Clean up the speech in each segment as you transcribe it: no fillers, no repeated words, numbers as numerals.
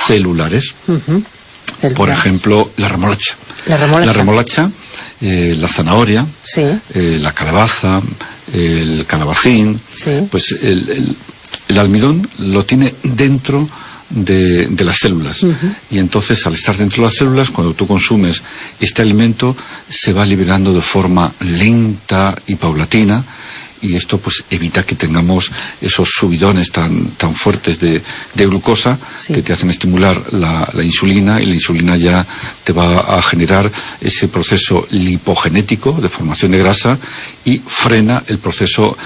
celulares. Por ejemplo, la remolacha. La remolacha, la zanahoria, la calabaza, el calabacín, pues el almidón lo tiene dentro de las células. Y entonces, al estar dentro de las células, cuando tú consumes este alimento, se va liberando de forma lenta y paulatina, y esto pues evita que tengamos esos subidones tan fuertes de glucosa que te hacen estimular la insulina, y la insulina ya te va a generar ese proceso lipogenético de formación de grasa y frena el proceso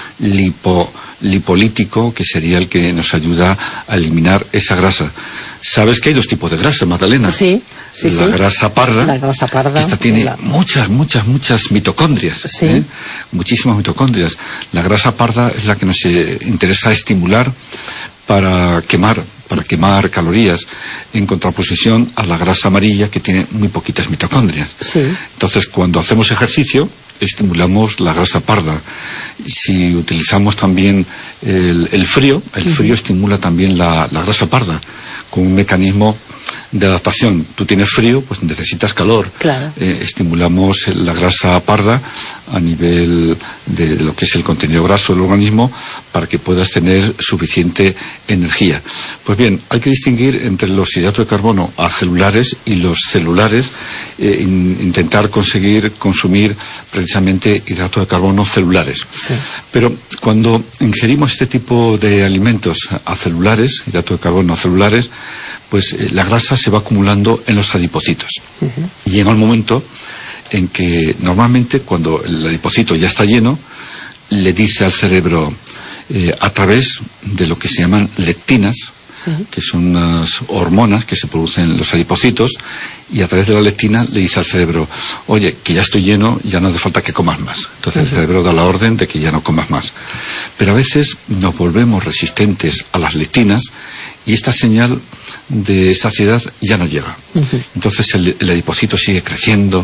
lipolítico, que sería el que nos ayuda a eliminar esa grasa. ¿Sabes que hay dos tipos de grasa, Magdalena? Sí. La grasa parda. La grasa parda. Esta tiene muchas mitocondrias. Muchísimas mitocondrias. La grasa parda es la que nos interesa estimular para quemar calorías, en contraposición a la grasa amarilla, que tiene muy poquitas mitocondrias. Entonces, cuando hacemos ejercicio, estimulamos la grasa parda. Si utilizamos también el frío estimula también la grasa parda, con un mecanismo de adaptación. Tú tienes frío, pues necesitas calor. Estimulamos la grasa parda a nivel de lo que es el contenido graso del organismo, para que puedas tener suficiente energía. Pues bien, hay que distinguir entre los hidratos de carbono acelulares y los celulares, intentar conseguir consumir precisamente hidratos de carbono celulares. Pero cuando ingerimos este tipo de alimentos acelulares, hidratos de carbono acelulares, pues la grasa se va acumulando en los adipocitos. Y llega un momento en que normalmente, cuando el adipocito ya está lleno, le dice al cerebro, a través de lo que se llaman lectinas, que son unas hormonas que se producen en los adipocitos, y a través de la lectina le dice al cerebro, oye, que ya estoy lleno, ya no hace falta que comas más. Entonces el cerebro da la orden de que ya no comas más. Pero a veces nos volvemos resistentes a las lectinas, y esta señal de saciedad ya no llega. Entonces el adipocito sigue creciendo,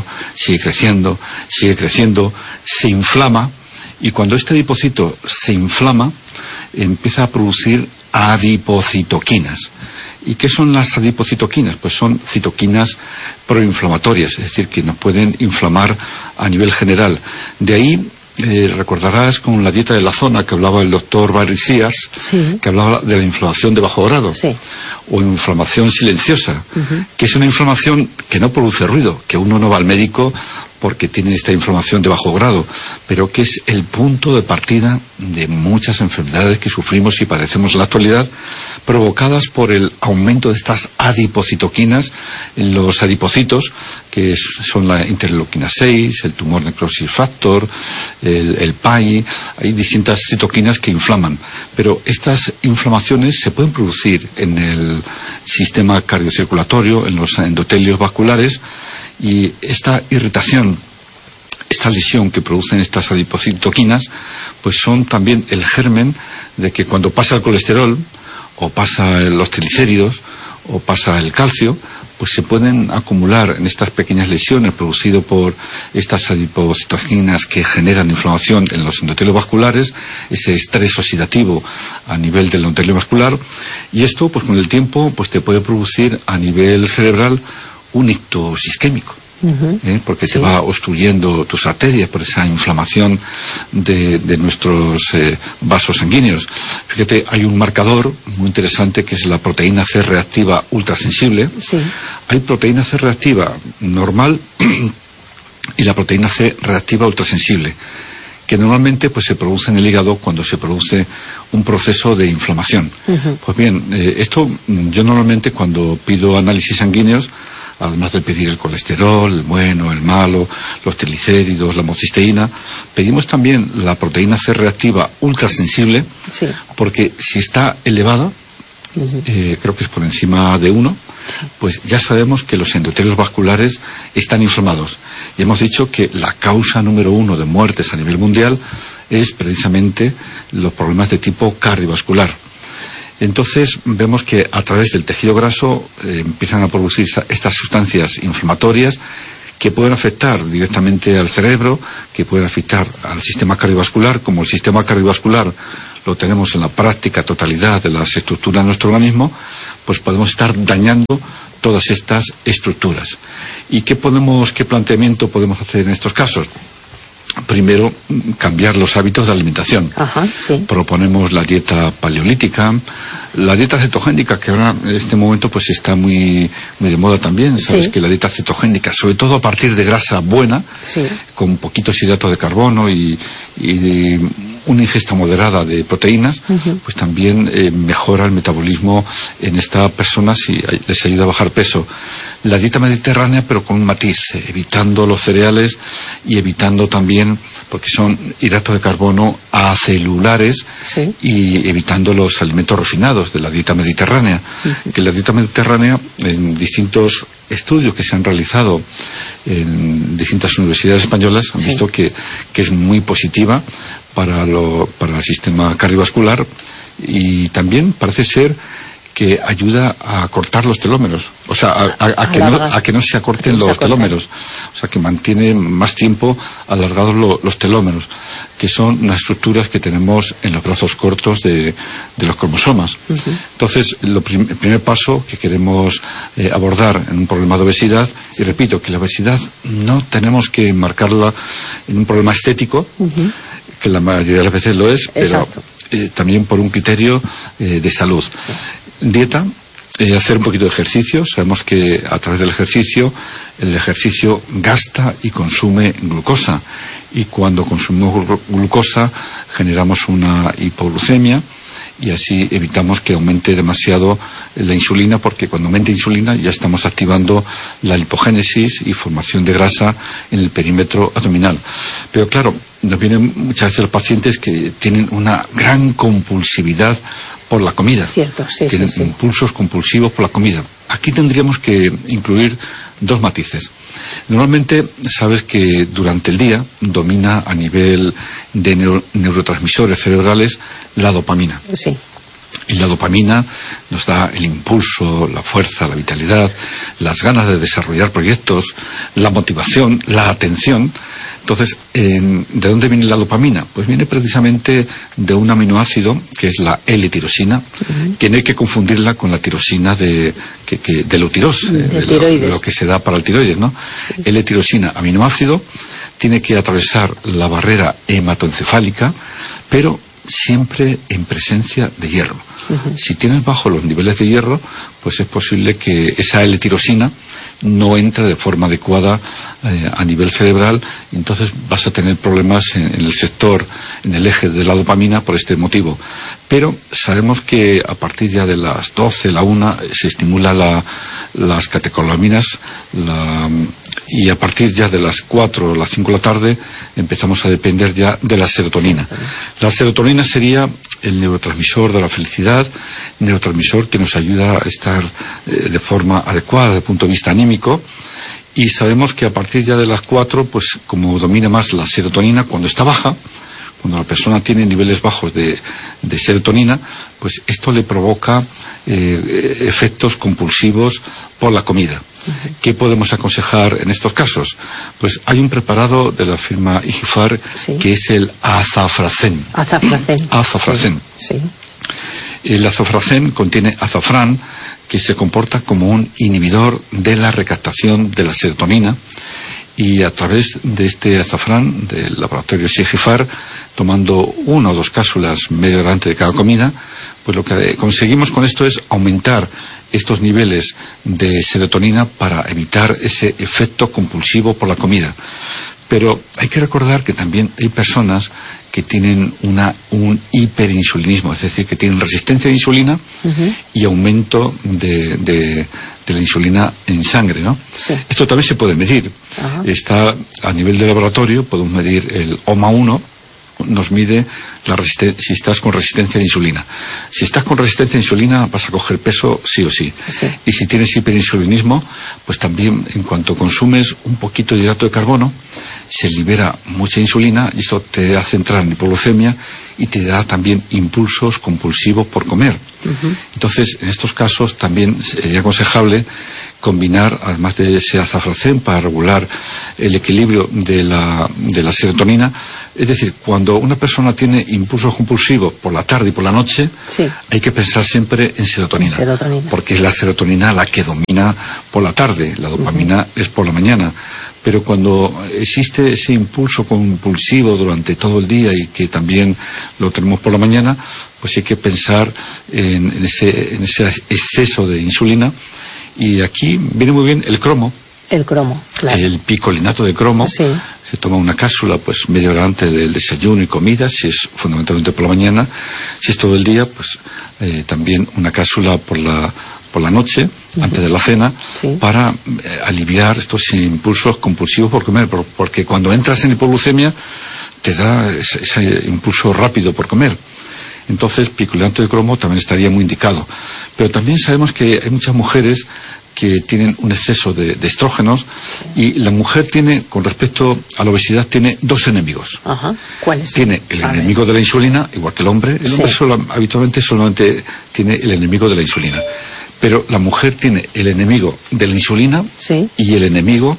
se inflama, y cuando este adipocito se inflama, empieza a producir adipocitoquinas. ¿Y qué son las adipocitoquinas? Pues son citoquinas proinflamatorias, es decir, que nos pueden inflamar a nivel general. De ahí, recordarás con la dieta de la zona que hablaba el doctor Barry Sears, que hablaba de la inflamación de bajo grado, o inflamación silenciosa, que es una inflamación que no produce ruido, que uno no va al médico porque tiene esta inflamación de bajo grado, pero que es el punto de partida de muchas enfermedades que sufrimos y padecemos en la actualidad, provocadas por el aumento de estas adipocitoquinas en los adipocitos, que son la interleuquina 6, el tumor necrosis factor, el PAI. Hay distintas citoquinas que inflaman, pero estas inflamaciones se pueden producir en el sistema cardiocirculatorio, en los endotelios vasculares, y esta irritación, esta lesión que producen estas adipocitoquinas, pues son también el germen de que cuando pasa el colesterol, o pasa los triglicéridos, o pasa el calcio, pues se pueden acumular en estas pequeñas lesiones producidas por estas adipocitoquinas que generan inflamación en los endotelios vasculares, ese estrés oxidativo a nivel del endotelio vascular, y esto pues con el tiempo pues te puede producir a nivel cerebral un ictus isquémico, porque te va obstruyendo tus arterias por esa inflamación de nuestros vasos sanguíneos. Fíjate, hay un marcador muy interesante que es la proteína C reactiva ultrasensible. Hay proteína C reactiva normal y la proteína C reactiva ultrasensible, que normalmente pues se produce en el hígado cuando se produce un proceso de inflamación. Pues bien, esto yo normalmente cuando pido análisis sanguíneos, además de pedir el colesterol, el bueno, el malo, los triglicéridos, la homocisteína, pedimos también la proteína C reactiva ultrasensible, porque si está elevada, creo que es por encima de 1, pues ya sabemos que los endotelios vasculares están inflamados. Y hemos dicho que la causa número 1 de muertes a nivel mundial es precisamente los problemas de tipo cardiovascular. Entonces vemos que a través del tejido graso empiezan a producir estas sustancias inflamatorias que pueden afectar directamente al cerebro, que pueden afectar al sistema cardiovascular. Como el sistema cardiovascular lo tenemos en la práctica totalidad de las estructuras de nuestro organismo, pues podemos estar dañando todas estas estructuras. ¿Y qué planteamiento podemos hacer en estos casos? Primero, cambiar los hábitos de alimentación. Sí. Proponemos la dieta paleolítica, la dieta cetogénica, que ahora en este momento pues está muy de moda también. Sabes que la dieta cetogénica, sobre todo a partir de grasa buena, con poquitos hidratos de carbono y de una ingesta moderada de proteínas, pues también mejora el metabolismo en estas personas y les ayuda a bajar peso. La dieta mediterránea, pero con un matiz, evitando los cereales y evitando también, porque son hidratos de carbono acelulares, y evitando los alimentos refinados de la dieta mediterránea. Que la dieta mediterránea, en distintos estudios que se han realizado en distintas universidades españolas, han visto que es muy positiva para el sistema cardiovascular, y también parece ser que ayuda a cortar los telómeros, o sea, a que no se acorten los telómeros, o sea, que mantiene más tiempo alargados los telómeros, que son unas estructuras que tenemos en los brazos cortos de los cromosomas. Entonces, el primer paso que queremos abordar en un problema de obesidad, y repito, que la obesidad no tenemos que marcarla en un problema estético, que la mayoría de las veces lo es, pero también por un criterio de salud. Dieta, hacer un poquito de ejercicio. Sabemos que a través del ejercicio, el ejercicio gasta y consume glucosa, y cuando consumimos glucosa generamos una hipoglucemia, y así evitamos que aumente demasiado la insulina, porque cuando aumenta insulina ya estamos activando la lipogénesis y formación de grasa en el perímetro abdominal. Pero claro, nos vienen muchas veces los pacientes que tienen una gran compulsividad por la comida. Cierto, tienen impulsos compulsivos por la comida. Aquí tendríamos que incluir dos matices. Normalmente, sabes que durante el día domina a nivel de neurotransmisores cerebrales la dopamina. Y la dopamina nos da el impulso, la fuerza, la vitalidad, las ganas de desarrollar proyectos, la motivación, la atención. Entonces, ¿de dónde viene la dopamina? Pues viene precisamente de un aminoácido que es la L-tirosina, que no hay que confundirla con la tirosina de Lutiros, lo que se da para el tiroides, ¿no? L-tirosina, aminoácido, tiene que atravesar la barrera hematoencefálica, pero siempre en presencia de hierro. Si tienes bajos los niveles de hierro, pues es posible que esa L-tirosina no entre de forma adecuada a nivel cerebral, y entonces vas a tener problemas en el sector, en el eje de la dopamina por este motivo. Pero sabemos que a partir ya de las 12, la 1, se estimula las catecolaminas, y a partir ya de las 4 o las 5 de la tarde empezamos a depender ya de la serotonina. La serotonina sería el neurotransmisor de la felicidad, neurotransmisor que nos ayuda a estar de forma adecuada desde el punto de vista anímico, y sabemos que a partir ya de las 4, pues como domina más la serotonina, cuando está baja, cuando la persona tiene niveles bajos de serotonina, pues esto le provoca efectos compulsivos por la comida. ¿Qué podemos aconsejar en estos casos? Pues hay un preparado de la firma Higifar que es el azafracén. Azafracén. El azafracén contiene azafrán, que se comporta como un inhibidor de la recaptación de la serotonina, y a través de este azafrán del laboratorio Higifar, tomando 1 o 2 cápsulas media hora antes de cada comida, pues lo que conseguimos con esto es aumentar estos niveles de serotonina para evitar ese efecto compulsivo por la comida. Pero hay que recordar que también hay personas que tienen un hiperinsulinismo, es decir, que tienen resistencia a la insulina y aumento de la insulina en sangre, ¿no? Esto también se puede medir. Está a nivel de laboratorio, podemos medir el OMA1, nos mide si estás con resistencia a la insulina. Si estás con resistencia a la insulina vas a coger peso sí o sí. Y si tienes hiperinsulinismo, pues también en cuanto consumes un poquito de hidrato de carbono, se libera mucha insulina, y eso te hace entrar en hipoglucemia y te da también impulsos compulsivos por comer. Entonces, en estos casos también sería aconsejable combinar, además de ese azafracén, para regular el equilibrio de la serotonina. Es decir, cuando una persona tiene impulsos compulsivos por la tarde y por la noche, hay que pensar siempre en serotonina, porque es la serotonina la que domina por la tarde, la dopamina es por la mañana. Pero cuando existe ese impulso compulsivo durante todo el día y que también lo tenemos por la mañana, pues hay que pensar en ese exceso de insulina. Y aquí viene muy bien el cromo. El cromo, claro. El picolinato de cromo. Sí. Se toma una cápsula pues media hora antes del desayuno y comida, si es fundamentalmente por la mañana. Si es todo el día, pues también una cápsula por la noche, antes de la cena, para aliviar estos impulsos compulsivos por comer, porque cuando entras en hipoglucemia te da ese impulso rápido por comer. Entonces, picolinato de cromo también estaría muy indicado. Pero también sabemos que hay muchas mujeres que tienen un exceso de estrógenos, y la mujer tiene, con respecto a la obesidad, tiene dos enemigos. ¿Cuáles? Tiene el enemigo de la insulina, igual que el hombre. El hombre habitualmente solamente tiene el enemigo de la insulina. Pero la mujer tiene el enemigo de la insulina y el enemigo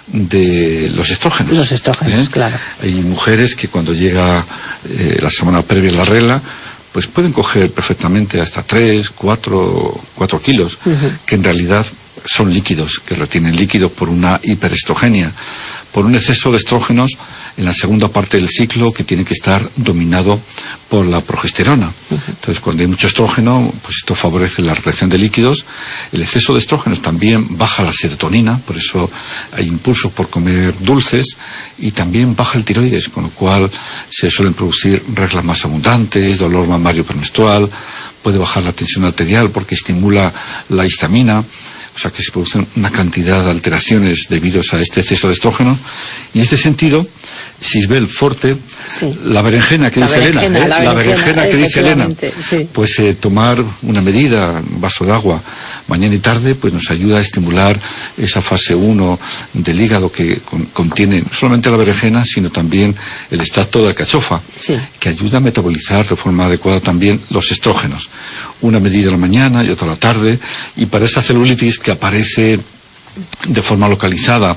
de los estrógenos. Los estrógenos, claro. Hay mujeres que cuando llega la semana previa a la regla, pues pueden coger perfectamente hasta 3, 4 kilos, que en realidad son líquidos, que retienen líquidos por una hiperestrogenia, por un exceso de estrógenos en la segunda parte del ciclo, que tiene que estar dominado por la progesterona. Entonces, cuando hay mucho estrógeno, pues esto favorece la retención de líquidos. El exceso de estrógenos también baja la serotonina, por eso hay impulsos por comer dulces, y también baja el tiroides, con lo cual se suelen producir reglas más abundantes, dolor mamario premenstrual, puede bajar la tensión arterial porque estimula la histamina. O sea que se producen una cantidad de alteraciones debidos a este exceso de estrógeno. Y en este sentido, Sisbel Forte, la berenjena que dice Elena, la berenjena que dice Elena, pues tomar una medida, un vaso de agua, mañana y tarde, pues nos ayuda a estimular esa fase 1 del hígado que contiene no solamente la berenjena, sino también el extracto de alcachofa, que ayuda a metabolizar de forma adecuada también los estrógenos. Una medida a la mañana y otra a la tarde, y para esa celulitis que aparece de forma localizada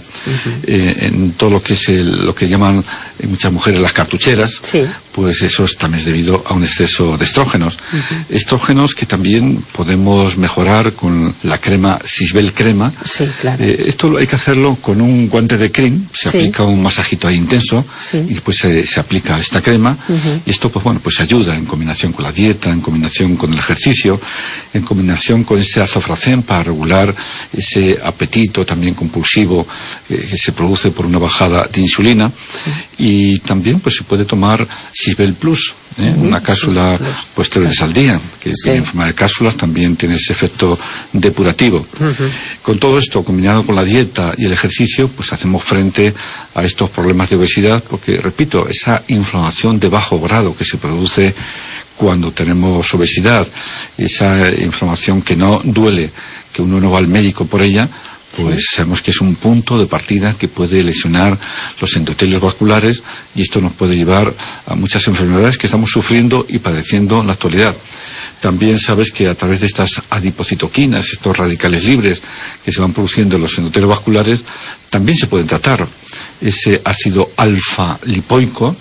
en todo lo que es lo que llaman muchas mujeres las cartucheras, pues eso también es debido a un exceso de estrógenos. Estrógenos que también podemos mejorar con la crema Sisbel Crema. Esto hay que hacerlo con un guante de crin, se aplica un masajito ahí intenso, y después se aplica esta crema, y esto pues bueno, pues ayuda en combinación con la dieta, en combinación con el ejercicio, en combinación con ese azafracén para regular ese apetito también compulsivo que se produce por una bajada de insulina. Y también pues se puede tomar Sisbel Plus, una cápsula pues 3 veces al día, que viene en forma de cápsulas, también tiene ese efecto depurativo. Con todo esto, combinado con la dieta y el ejercicio, pues hacemos frente a estos problemas de obesidad, porque, repito, esa inflamación de bajo grado que se produce cuando tenemos obesidad, esa inflamación que no duele, que uno no va al médico por ella, pues sabemos que es un punto de partida que puede lesionar los endotelios vasculares, y esto nos puede llevar a muchas enfermedades que estamos sufriendo y padeciendo en la actualidad. También sabes que a través de estas adipocitoquinas, estos radicales libres que se van produciendo en los endotelios vasculares, también se pueden tratar. Ese ácido alfa lipoico,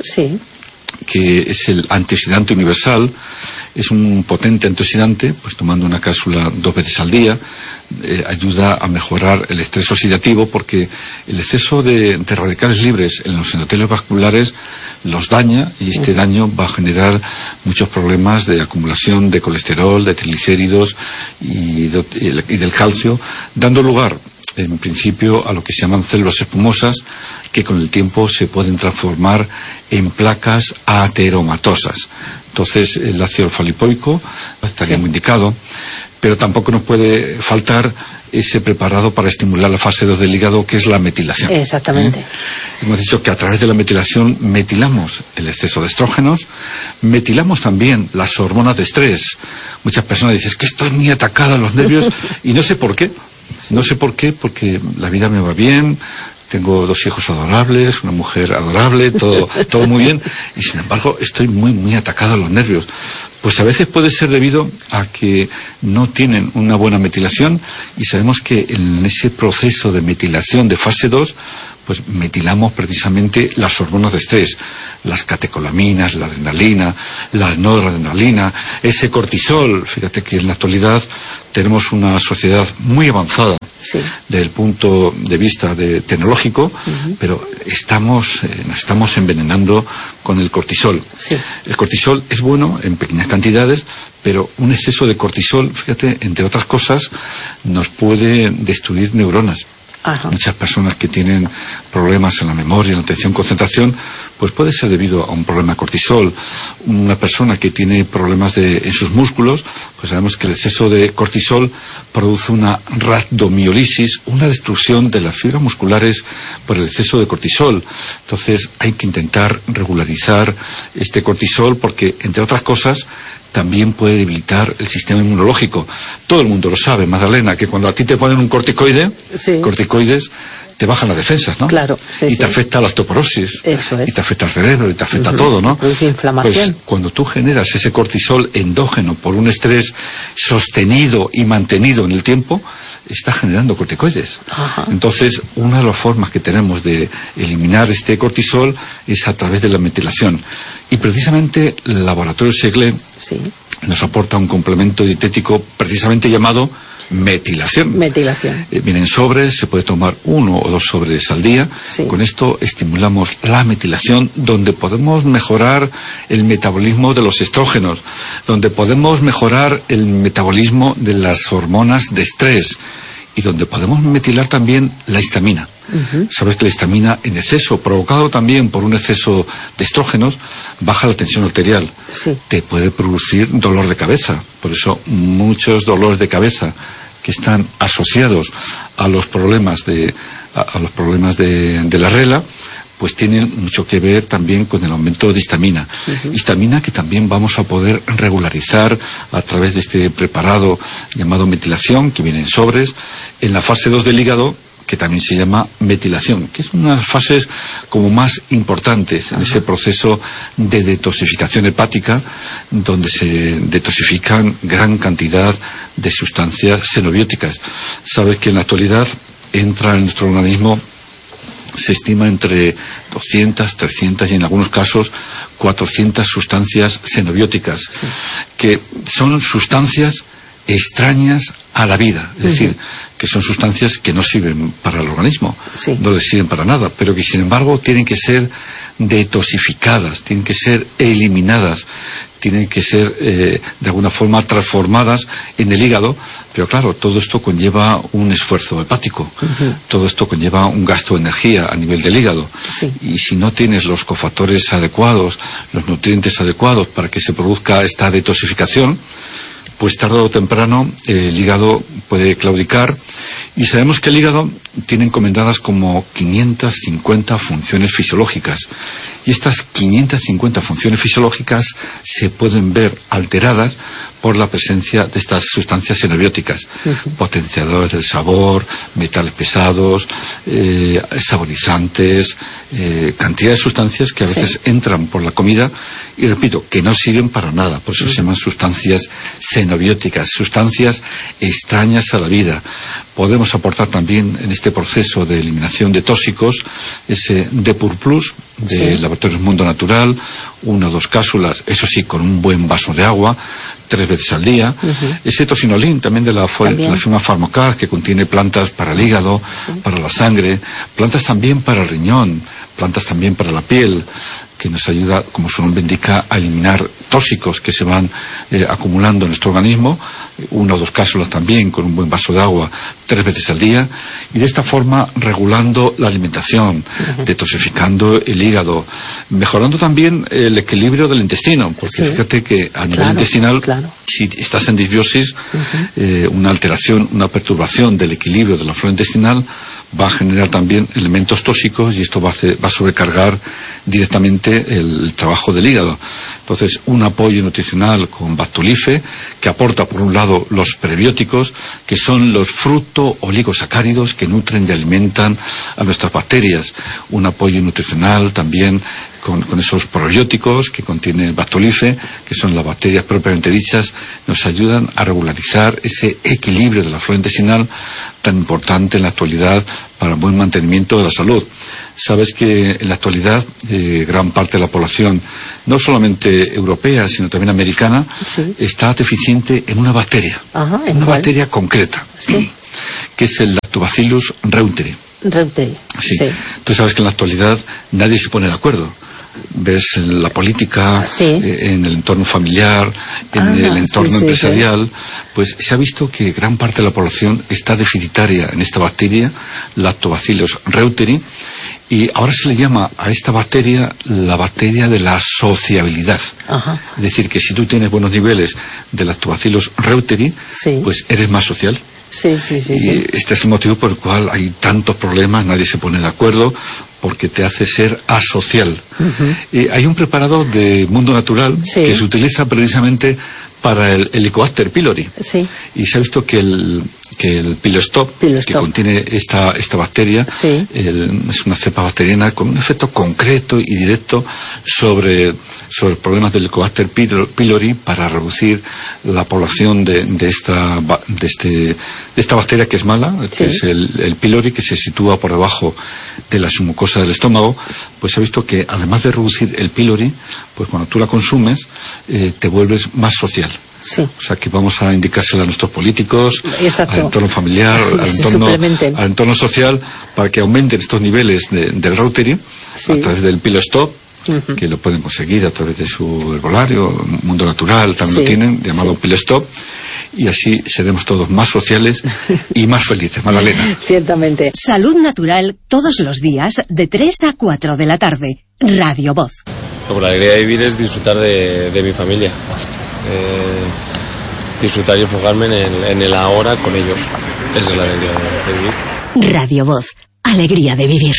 que es el antioxidante universal, es un potente antioxidante, pues tomando una cápsula 2 veces al día, ayuda a mejorar el estrés oxidativo, porque el exceso de radicales libres en los endotelios vasculares los daña, y este daño va a generar muchos problemas de acumulación de colesterol, de triglicéridos y del calcio, dando lugar en principio a lo que se llaman células espumosas, que con el tiempo se pueden transformar en placas ateromatosas. Entonces el ácido alfa-lipoico estaría muy indicado, pero tampoco nos puede faltar ese preparado para estimular la fase 2 del hígado, que es la metilación. Exactamente. Hemos dicho que a través de la metilación metilamos el exceso de estrógenos, metilamos también las hormonas de estrés. Muchas personas dicen, es que estoy muy atacada a los nervios y no sé por qué. No sé por qué, porque la vida me va bien, tengo 2 hijos adorables, una mujer adorable, todo muy bien, y sin embargo estoy muy atacado a los nervios. Pues a veces puede ser debido a que no tienen una buena metilación, y sabemos que en ese proceso de metilación de fase 2, pues metilamos precisamente las hormonas de estrés, las catecolaminas, la adrenalina, la noradrenalina, ese cortisol. Fíjate que en la actualidad tenemos una sociedad muy avanzada, sí, desde el punto de vista tecnológico, pero nos estamos envenenando con el cortisol. Sí. El cortisol es bueno en pequeñas cantidades, pero un exceso de cortisol, fíjate, entre otras cosas, nos puede destruir neuronas. Ajá. Muchas personas que tienen problemas en la memoria, en la atención, concentración, pues puede ser debido a un problema de cortisol. Una persona que tiene problemas en sus músculos, pues sabemos que el exceso de cortisol produce una rhabdomiólisis, una destrucción de las fibras musculares por el exceso de cortisol. Entonces hay que intentar regularizar este cortisol porque, entre otras cosas, también puede debilitar el sistema inmunológico. Todo el mundo lo sabe, Magdalena, que cuando a ti te ponen un corticoides, te bajan las defensas, ¿no? Claro, sí, y te afecta la osteoporosis. Eso es. Y te afecta el cerebro, y te afecta todo, ¿no? Produce inflamación. Pues cuando tú generas ese cortisol endógeno por un estrés sostenido y mantenido en el tiempo, está generando corticoides. Ajá. Entonces, una de las formas que tenemos de eliminar este cortisol es a través de la metilación. Y precisamente el laboratorio Segle nos aporta un complemento dietético precisamente llamado metilación. Vienen sobres, se puede tomar 1 o 2 sobres al día. Sí. Con esto estimulamos la metilación, donde podemos mejorar el metabolismo de los estrógenos, donde podemos mejorar el metabolismo de las hormonas de estrés y donde podemos metilar también la histamina. Sabes que la histamina en exceso, provocado también por un exceso de estrógenos, baja la tensión arterial. Sí. Te puede producir dolor de cabeza. Por eso muchos dolores de cabeza que están asociados a los problemas de la regla, pues tienen mucho que ver también con el aumento de histamina. Histamina que también vamos a poder regularizar a través de este preparado llamado metilación, que viene en sobres, en la fase 2 del hígado, que también se llama metilación, que es una de las fases como más importantes en ese proceso de detoxificación hepática, donde se detoxifican gran cantidad de sustancias xenobióticas. Sabes que en la actualidad entra en nuestro organismo, se estima entre 200, 300 y en algunos casos 400 sustancias xenobióticas, que son sustancias extrañas a la vida, es decir, que son sustancias que no sirven para el organismo, no les sirven para nada, pero que sin embargo tienen que ser detoxificadas, tienen que ser eliminadas, tienen que ser de alguna forma transformadas en el hígado, pero claro, todo esto conlleva un esfuerzo hepático, todo esto conlleva un gasto de energía a nivel del hígado, y si no tienes los cofactores adecuados, los nutrientes adecuados para que se produzca esta detoxificación, pues tarde o temprano el hígado puede claudicar, y sabemos que el hígado tiene encomendadas como 550 funciones fisiológicas, y estas 550 funciones fisiológicas se pueden ver alteradas por la presencia de estas sustancias xenobióticas, potenciadores del sabor, metales pesados, saborizantes, cantidad de sustancias que a veces entran por la comida y, repito, que no sirven para nada. Por eso se llaman sustancias xenobióticas, sustancias extrañas a la vida. Podemos aportar también en este proceso de eliminación de tóxicos ese Depur Plus de Laboratorios Mundo Natural, 1 o 2 cápsulas, eso sí, con un buen vaso de agua, 3 veces al día. Ese tosinolín también de la firma Pharmacar, que contiene plantas para el hígado, para la sangre, plantas también para el riñón, plantas también para la piel, que nos ayuda, como su nombre indica, a eliminar tóxicos que se van acumulando en nuestro organismo, 1 o 2 cápsulas también con un buen vaso de agua 3 veces al día, y de esta forma regulando la alimentación, detoxificando el hígado, mejorando también el equilibrio del intestino, porque fíjate que a nivel intestinal, si estás en disbiosis, una alteración, una perturbación del equilibrio de la flora intestinal va a generar también elementos tóxicos y esto va a sobrecargar directamente el trabajo del hígado. Entonces, un apoyo nutricional con Bactulife, que aporta por un lado los prebióticos, que son los fructooligosacáridos que nutren y alimentan a nuestras bacterias. Un apoyo nutricional también con esos probióticos que contiene Bactulife, que son las bacterias propiamente dichas, nos ayudan a regularizar ese equilibrio de la flora intestinal tan importante en la actualidad para el buen mantenimiento de la salud. Sabes que en la actualidad gran parte de la población, no solamente europea, sino también americana, está deficiente en una bacteria, una bacteria concreta, que es el Lactobacillus reuteri. Sí. Tú sabes que en la actualidad nadie se pone de acuerdo. Ves en la política, en el entorno familiar, en el entorno empresarial, pues se ha visto que gran parte de la población está deficitaria en esta bacteria, Lactobacillus reuteri, y ahora se le llama a esta bacteria la bacteria de la sociabilidad. Es decir, que si tú tienes buenos niveles de Lactobacillus reuteri, pues eres más social. Y este es el motivo por el cual hay tantos problemas, nadie se pone de acuerdo, porque te hace ser asocial. Hay un preparado de Mundo Natural que se utiliza precisamente para el Helicobacter pylori. Y se ha visto que el Pilostop, que contiene esta bacteria, es una cepa bacteriana con un efecto concreto y directo sobre problemas del Helicobacter pylori para reducir la población de esta bacteria que es mala, que es el pylori, que se sitúa por debajo de la submucosa del estómago. Pues se ha visto que además de reducir el pylori, pues cuando tú la consumes te vuelves más social. O sea que vamos a indicárselo a nuestros políticos, al entorno familiar, al entorno social, para que aumenten estos niveles del reuteri a través del Pilostop, que lo pueden conseguir a través de su herbolario, Mundo Natural también lo tienen, llamado Pilostop, y así seremos todos más sociales y más felices. Magdalena. Ciertamente. Salud Natural todos los días de 3 a 4 de la tarde. Radio Voz. Pues la alegría de vivir es disfrutar de mi familia. Disfrutar y enfocarme en el ahora con ellos. Esa es la alegría de vivir. Radio Voz, alegría de vivir.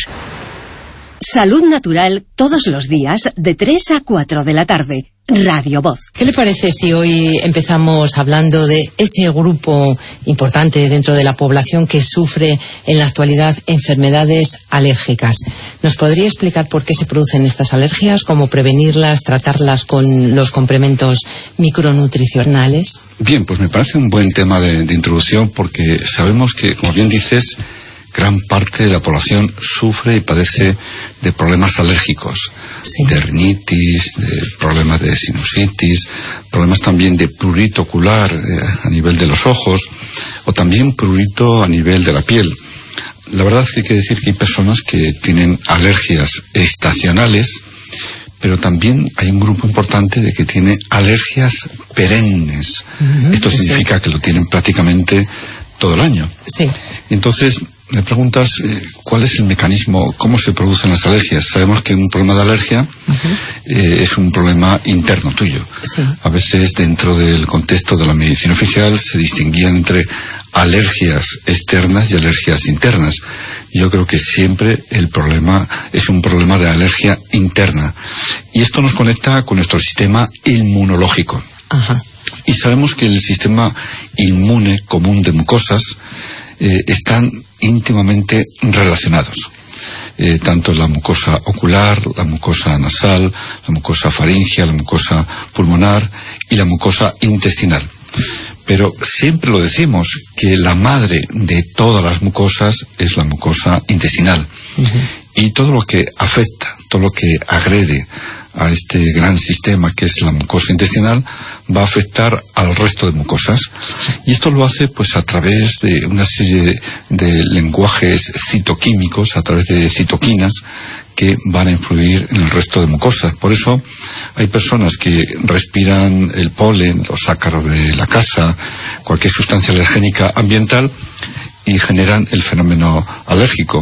Salud Natural todos los días de 3 a 4 de la tarde. Radio Voz. ¿Qué le parece si hoy empezamos hablando de ese grupo importante dentro de la población que sufre en la actualidad enfermedades alérgicas? ¿Nos podría explicar por qué se producen estas alergias, cómo prevenirlas, tratarlas con los complementos micronutricionales? Bien, pues me parece un buen tema de introducción, porque sabemos que, como bien dices, gran parte de la población sufre y padece de problemas alérgicos, de rinitis, de problemas de sinusitis, problemas también de prurito ocular a nivel de los ojos, o también prurito a nivel de la piel. La verdad es que hay que decir que hay personas que tienen alergias estacionales, pero también hay un grupo importante de que tiene alergias perennes. Esto significa que lo tienen prácticamente todo el año. Entonces, me preguntas cuál es el mecanismo, cómo se producen las alergias. Sabemos que un problema de alergia es un problema interno tuyo. A veces dentro del contexto de la medicina oficial se distinguían entre alergias externas y alergias internas. Yo creo que siempre el problema es un problema de alergia interna. Y esto nos conecta con nuestro sistema inmunológico. Y sabemos que el sistema inmune común de mucosas están íntimamente relacionados. Tanto la mucosa ocular, la mucosa nasal, la mucosa faríngea, la mucosa pulmonar y la mucosa intestinal. Pero siempre lo decimos, que la madre de todas las mucosas es la mucosa intestinal. Y todo lo que afecta, todo lo que agrede a este gran sistema que es la mucosa intestinal va a afectar al resto de mucosas, y esto lo hace pues a través de una serie de lenguajes citoquímicos, a través de citoquinas que van a influir en el resto de mucosas. Por eso hay personas que respiran el polen, los ácaros de la casa, cualquier sustancia alergénica ambiental, y generan el fenómeno alérgico. Y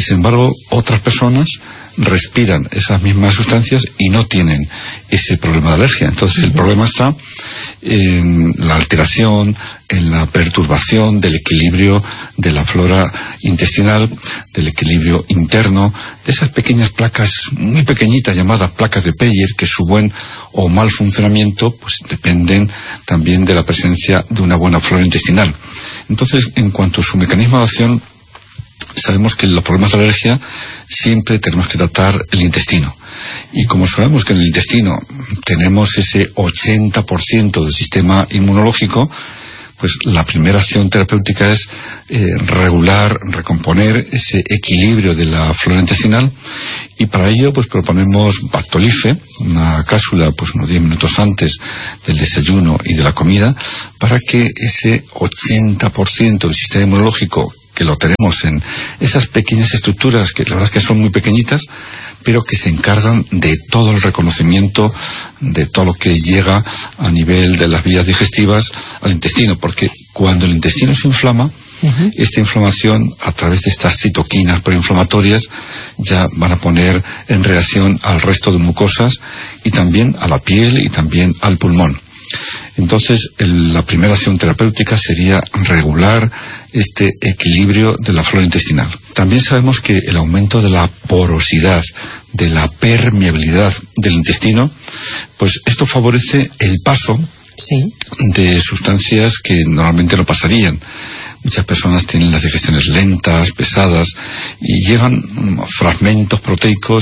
sin embargo otras personas respiran esas mismas sustancias y no tienen ese problema de alergia. Entonces el problema está en la alteración, en la perturbación del equilibrio de la flora intestinal, del equilibrio interno, de esas pequeñas placas muy pequeñitas llamadas placas de Peyer, que su buen o mal funcionamiento pues dependen también de la presencia de una buena flora intestinal. Entonces, en cuanto a su mecanismo de acción, sabemos que los problemas de alergia siempre tenemos que tratar el intestino. Y como sabemos que en el intestino tenemos ese 80% del sistema inmunológico, pues la primera acción terapéutica es regular, recomponer ese equilibrio de la flora intestinal, y para ello pues proponemos Bactolife, una cápsula pues unos 10 minutos antes del desayuno y de la comida, para que ese 80% del sistema inmunológico, que lo tenemos en esas pequeñas estructuras que la verdad es que son muy pequeñitas, pero que se encargan de todo el reconocimiento de todo lo que llega a nivel de las vías digestivas al intestino, porque cuando el intestino se inflama, esta inflamación a través de estas citoquinas proinflamatorias ya van a poner en reacción al resto de mucosas y también a la piel y también al pulmón. Entonces, la primera acción terapéutica sería regular este equilibrio de la flora intestinal. También sabemos que el aumento de la porosidad, de la permeabilidad del intestino, pues esto favorece el paso de sustancias que normalmente no pasarían. Muchas personas tienen las digestiones lentas, pesadas, y llegan fragmentos proteicos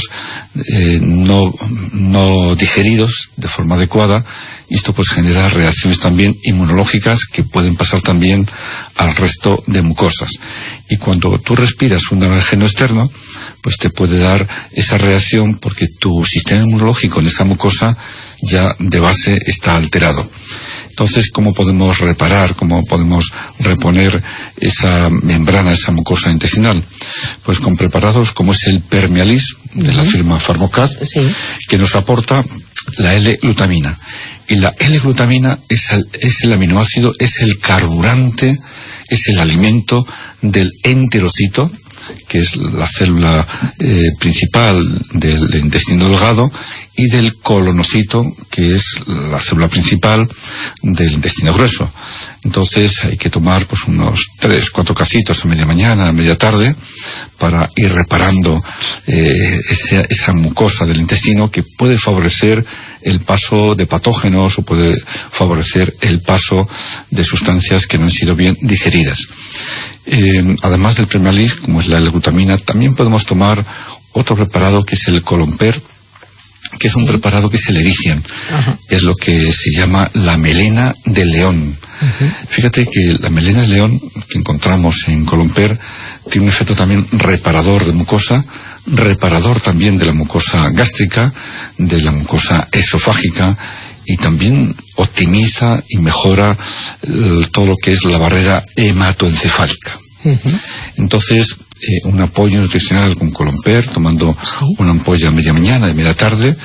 no digeridos de forma adecuada, y esto pues genera reacciones también inmunológicas que pueden pasar también al resto de mucosas. Y cuando tú respiras un alérgeno externo, pues te puede dar esa reacción porque tu sistema inmunológico en esa mucosa ya de base está alterado. Entonces, ¿cómo podemos reparar, cómo podemos reponer esa membrana, esa mucosa intestinal? Pues con preparados como es el Permealis, de la firma Pharmocat, que nos aporta la L-glutamina. Y la L-glutamina es el aminoácido, es el carburante, es el alimento del enterocito, que es la célula principal del intestino delgado, y del colonocito, que es la célula principal del intestino grueso. Entonces hay que tomar pues unos 3-4 cacitos a media mañana, a media tarde, para ir reparando esa mucosa del intestino, que puede favorecer el paso de patógenos o puede favorecer el paso de sustancias que no han sido bien digeridas. Además del Permealis, como es la L-glutamina, también podemos tomar otro preparado que es el Colomper, que es un preparado que es el Erician. Es lo que se llama la melena de león. Fíjate que la melena de león que encontramos en Colomper tiene un efecto también reparador de mucosa, reparador también de la mucosa gástrica, de la mucosa esofágica, y también optimiza y mejora todo lo que es la barrera hematoencefálica. Entonces, un apoyo nutricional con Colomper, tomando una ampolla a media mañana y media tarde,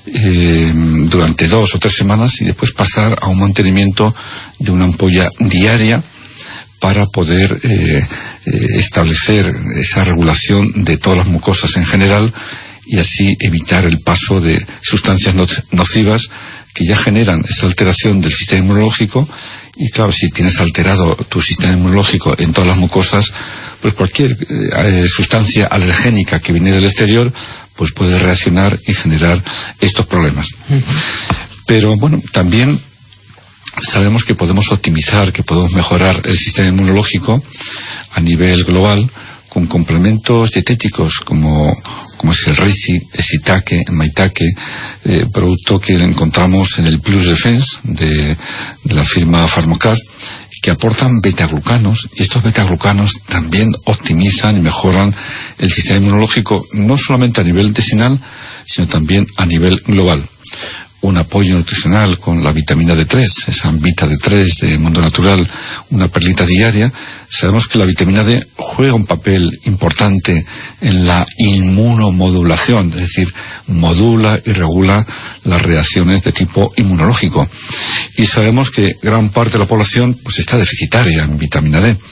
durante 2 o 3 semanas, y después pasar a un mantenimiento de una ampolla diaria para poder establecer esa regulación de todas las mucosas en general, y así evitar el paso de sustancias nocivas que ya generan esa alteración del sistema inmunológico. Y claro, si tienes alterado tu sistema inmunológico en todas las mucosas, pues cualquier sustancia alergénica que viene del exterior pues puede reaccionar y generar estos problemas. Pero bueno, también sabemos que podemos optimizar, que podemos mejorar el sistema inmunológico a nivel global con complementos dietéticos como es el Reishi, el Shiitake, el Maitake, producto que encontramos en el Plus Defense de la firma Pharmocat, que aportan betaglucanos, y estos betaglucanos también optimizan y mejoran el sistema inmunológico, no solamente a nivel intestinal, sino también a nivel global. Un apoyo nutricional con la vitamina D3, esa Vita D3 de Mundo Natural, una perlita diaria. Sabemos que la vitamina D juega un papel importante en la inmunomodulación, es decir, modula y regula las reacciones de tipo inmunológico. Y sabemos que gran parte de la población pues está deficitaria en vitamina D.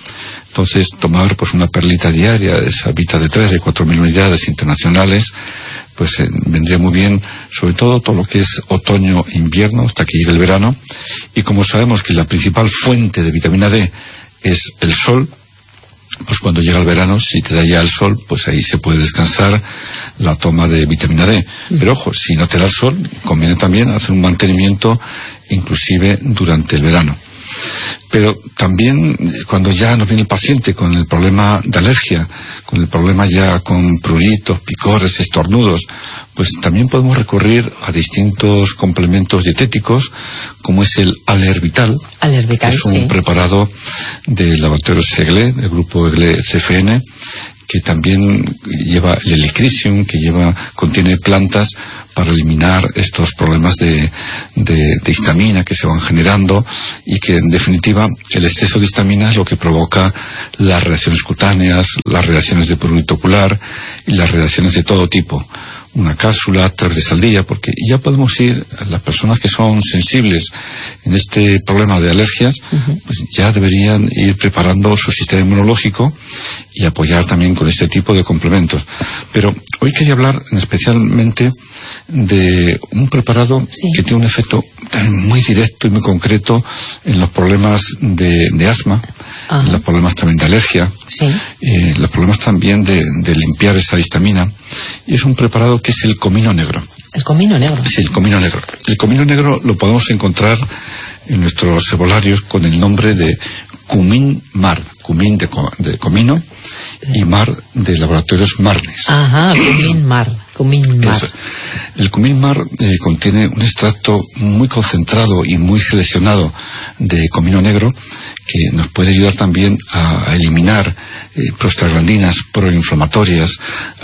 Entonces, tomar pues una perlita diaria, esa Vita D3 de 4.000 unidades internacionales, pues vendría muy bien, sobre todo lo que es otoño, invierno, hasta que llegue el verano. Y como sabemos que la principal fuente de vitamina D es el sol, pues cuando llega el verano, si te da ya el sol, pues ahí se puede descansar la toma de vitamina D. Pero ojo, si no te da el sol, conviene también hacer un mantenimiento inclusive durante el verano. Pero también cuando ya nos viene el paciente con el problema de alergia, con el problema ya con pruritos, picores, estornudos, pues también podemos recurrir a distintos complementos dietéticos, como es el Alervital. Alervital, que es un preparado del laboratorio Egle, del grupo Egle CFN, que también lleva el Helichrysum, que contiene plantas para eliminar estos problemas de histamina que se van generando, y que en definitiva el exceso de histamina es lo que provoca las reacciones cutáneas, las reacciones de prurito ocular y las reacciones de todo tipo. Una cápsula 3 veces al día, porque ya podemos ir, las personas que son sensibles en este problema de alergias, pues ya deberían ir preparando su sistema inmunológico y apoyar también con este tipo de complementos. Pero hoy quería hablar especialmente de un preparado que tiene un efecto también muy directo y muy concreto en los problemas de asma, en los problemas también de alergia, los problemas también de limpiar esa histamina. Y es un preparado que es el comino negro. ¿El comino negro? Sí, el comino negro. El comino negro lo podemos encontrar en nuestros herbolarios con el nombre de Cumin Mar. Cumin de comino y Mar de laboratorios Marnis. Ajá, Cumin Mar. Eso. El Cumin Mar contiene un extracto muy concentrado y muy seleccionado de comino negro, que nos puede ayudar también a eliminar prostaglandinas proinflamatorias,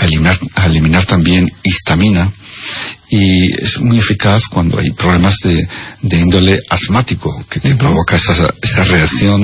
a eliminar también histamina, y es muy eficaz cuando hay problemas de índole asmático, que te provoca esa reacción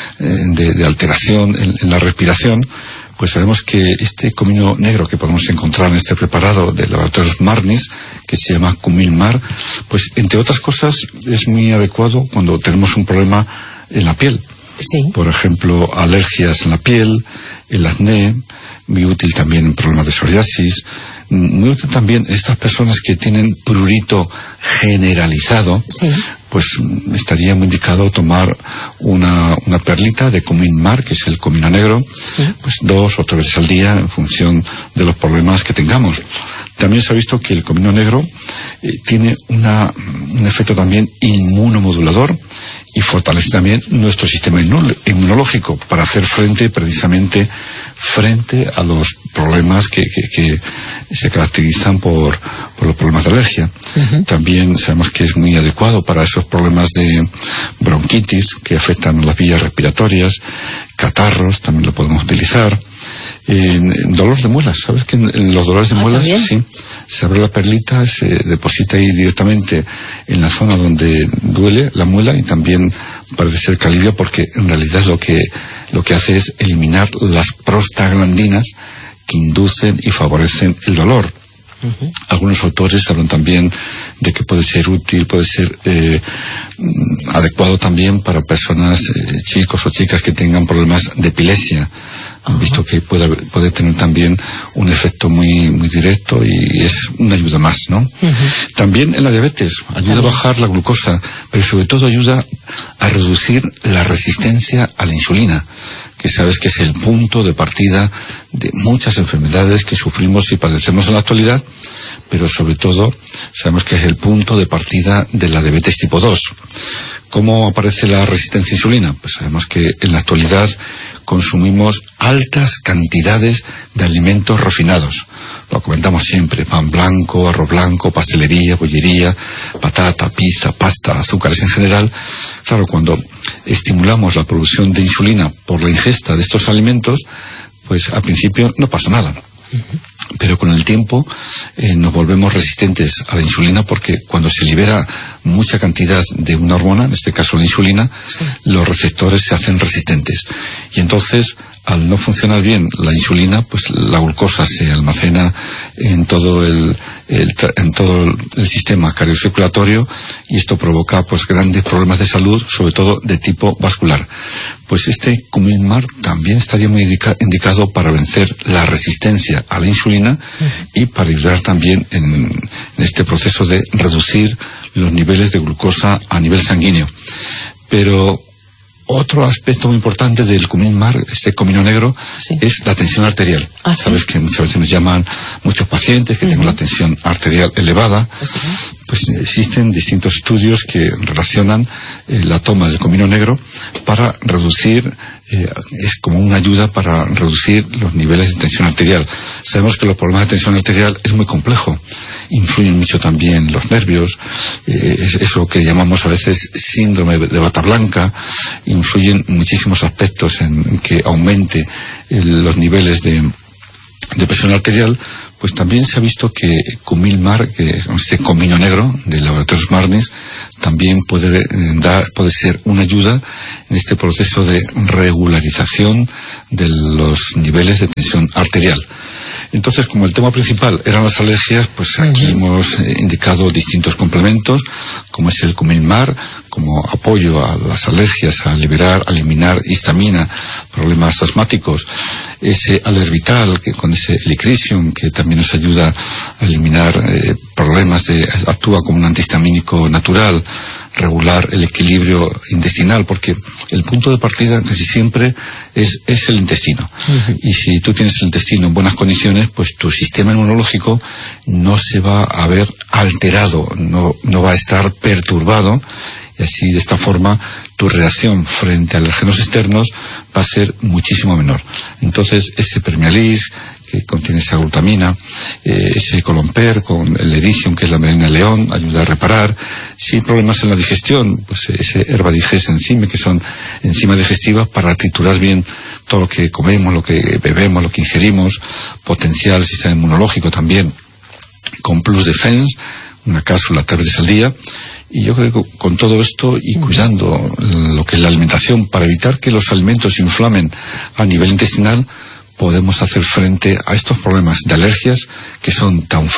de alteración en la respiración. Pues sabemos que este comino negro que podemos encontrar en este preparado de laboratorios Marnis, que se llama Cumin Mar, pues entre otras cosas es muy adecuado cuando tenemos un problema en la piel. Por ejemplo, alergias en la piel, el acné, muy útil también en problemas de psoriasis, muy útil también estas personas que tienen prurito generalizado, pues estaría muy indicado tomar una perlita de Cumin Mar, que es el comino negro, pues 2 o 3 veces al día en función de los problemas que tengamos. También se ha visto que el comino negro tiene un efecto también inmunomodulador y fortalece también nuestro sistema inmunológico para hacer frente a los problemas que se caracterizan por los problemas de alergia. También sabemos que es muy adecuado para esos problemas de bronquitis que afectan las vías respiratorias, catarros, también lo podemos utilizar. Dolor de muelas, ¿sabes que en los dolores de muelas se abre la perlita, se deposita ahí directamente en la zona donde duele la muela, y también parece ser que alivia, porque en realidad lo que hace es eliminar las prostaglandinas que inducen y favorecen el dolor. Algunos autores hablan también de que puede ser útil, puede ser adecuado también para personas, chicos o chicas que tengan problemas de epilepsia. Han visto que puede tener también un efecto muy, muy directo, y es una ayuda más, ¿no? También en la diabetes ayuda a bajar la glucosa, pero sobre todo ayuda a reducir la resistencia a la insulina, que sabes que es el punto de partida de muchas enfermedades que sufrimos y padecemos en la actualidad, pero sobre todo sabemos que es el punto de partida de la diabetes tipo 2. ¿Cómo aparece la resistencia a insulina? Pues sabemos que en la actualidad consumimos altas cantidades de alimentos refinados. Lo comentamos siempre: pan blanco, arroz blanco, pastelería, bollería, patata, pizza, pasta, azúcares en general. Claro, cuando estimulamos la producción de insulina por la ingesta de estos alimentos, pues al principio no pasa nada. Pero con el tiempo nos volvemos resistentes a la insulina, porque cuando se libera mucha cantidad de una hormona, en este caso la insulina, los receptores se hacen resistentes. Y entonces al no funcionar bien la insulina, pues la glucosa se almacena en todo el sistema cardiocirculatorio, y esto provoca pues grandes problemas de salud, sobre todo de tipo vascular. Pues este Cumil-Mar también estaría muy indicado para vencer la resistencia a la insulina y para ayudar también en este proceso de reducir los niveles de glucosa a nivel sanguíneo. Pero otro aspecto muy importante del Cumil-Mar, este comino negro, sí, es la tensión arterial. ¿Ah, sí? Sabes que muchas veces nos llaman muchos pacientes que tengan la tensión arterial elevada. ¿Sí? Pues existen distintos estudios que relacionan la toma del comino negro para reducir, es como una ayuda para reducir los niveles de tensión arterial. Sabemos que los problemas de tensión arterial es muy complejo, influyen mucho también los nervios, eso que llamamos a veces síndrome de bata blanca, influyen muchísimos aspectos en que aumente los niveles de presión arterial. Pues también se ha visto que Cumil-Mar, este comino negro de Laboratorios Marnis, también puede ser una ayuda en este proceso de regularización de los niveles de tensión arterial. Entonces, como el tema principal eran las alergias, pues aquí hemos indicado distintos complementos, como es el Cumil-Mar, como apoyo a las alergias, a eliminar histamina, problemas asmáticos, ese Alervital, que con ese Elicrisium, que también nos ayuda a eliminar problemas, actúa como un antihistamínico natural, regular el equilibrio intestinal, porque el punto de partida casi siempre es el intestino. Y si tú tienes el intestino en buenas condiciones, pues tu sistema inmunológico no se va a ver alterado, no va a estar perturbado, y así de esta forma tu reacción frente a alérgenos externos va a ser muchísimo menor. Entonces ese Permialis, que contiene esa glutamina, ese Colomper con el Ericium, que es la melena de león, ayuda a reparar. Si hay problemas en la digestión, pues ese Herbadiges Enzyme, que son enzimas digestivas para triturar bien todo lo que comemos, lo que bebemos, lo que ingerimos, potenciar el sistema inmunológico también con Plus Defense, una cápsula 3 veces al día. Y yo creo que con todo esto y cuidando lo que es la alimentación, para evitar que los alimentos se inflamen a nivel intestinal, podemos hacer frente a estos problemas de alergias que son tan